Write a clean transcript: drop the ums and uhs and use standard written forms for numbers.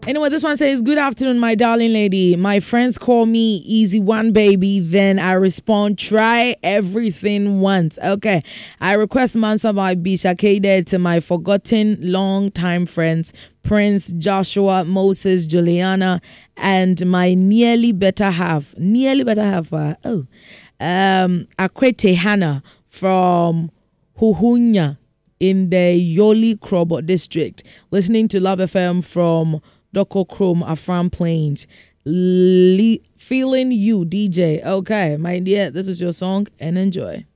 Anyway, this one says, good afternoon, my darling lady. My friends call me Easy One Baby. Then I respond, try everything once. Okay. I request Mansa by Bisha Kade to my forgotten long-time friends, Prince, Joshua, Moses, Juliana, and my nearly better half. Akwete Hannah from Huhunya in the Yoli Krobo district. Listening to Love FM from Doko Chrome, Afram Plains. Feeling you, DJ. Okay, my dear, this is your song and enjoy.